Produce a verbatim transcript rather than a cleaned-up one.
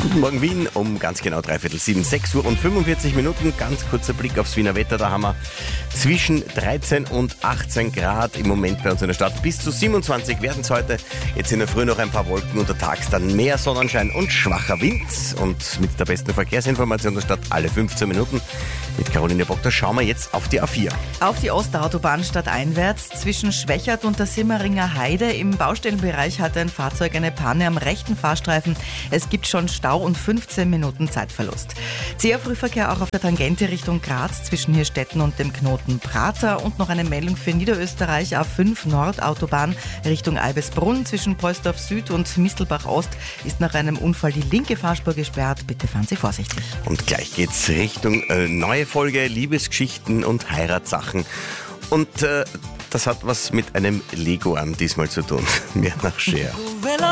Guten Morgen Wien, um ganz genau dreiviertel sieben, sechs Uhr und fünfundvierzig Minuten. Ganz kurzer Blick aufs Wiener Wetter, da haben wir zwischen dreizehn und achtzehn Grad im Moment bei uns in der Stadt. Bis zu siebenundzwanzig werden es heute. Jetzt in der Früh noch ein paar Wolken, untertags dann mehr Sonnenschein und schwacher Wind. Und mit der besten Verkehrsinformation der Stadt alle fünfzehn Minuten. Mit Caroline Bock, da schauen wir jetzt auf die A vier. Auf die Ostautobahn stadteinwärts zwischen Schwächert und der Simmeringer Heide. Im Baustellenbereich hatte ein Fahrzeug eine Panne am rechten Fahrstreifen. Es gibt schon Stau und fünfzehn Minuten Zeitverlust. Zäher Frühverkehr auch auf der Tangente Richtung Graz zwischen Hirstetten und dem Knoten Prater. Und noch eine Meldung für Niederösterreich. A fünf Nordautobahn Richtung Eibesbrunn zwischen Poisdorf Süd und Mistelbach Ost ist nach einem Unfall die linke Fahrspur gesperrt. Bitte fahren Sie vorsichtig. Und gleich geht's Richtung äh, neue Folge Liebesgeschichten und Heiratssachen. Und äh, das hat was mit einem Leguan diesmal zu tun. Mehr nach Cher.